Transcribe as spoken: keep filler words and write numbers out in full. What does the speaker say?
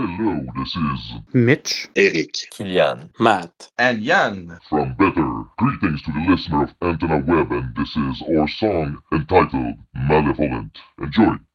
Hello, this is Mitch, Eric, Kilian, Matt, and Jan. from Better. Greetings to the listener of Antenna Web, and this is our song entitled Malevolent. Enjoy.